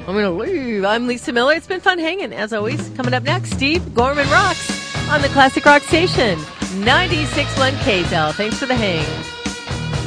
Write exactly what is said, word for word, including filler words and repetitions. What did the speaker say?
I'm going to leave. I'm Lisa Miller. It's been fun hanging, as always. Coming up next, Steve Gorman Rocks on the Classic Rock Station, ninety-six point one K T E L. Thanks for the hang.